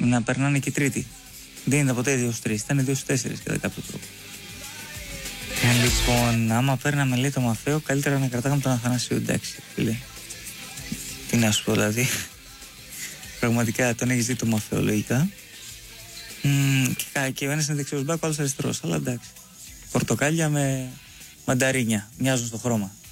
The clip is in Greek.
να περνάνε και τρίτη. Δεν ήταν ποτέ 2-3, ήταν 2-4 κατά κάποιο τρόπο. Λοιπόν, άμα παίρναμε λέει το Μαφαίο, καλύτερα να κρατάγαμε τον Αθανασίου. Εντάξει, φίλε. Τι να σου πω, δηλαδή. Πραγματικά τον έχεις δει το Μαφαίο, λογικά. Και ο ένας είναι δεξιός μπακ, ο άλλος αριστερός. Αλλά εντάξει. Πορτοκάλια με μανταρίνια. Μοιάζουν στο χρώμα.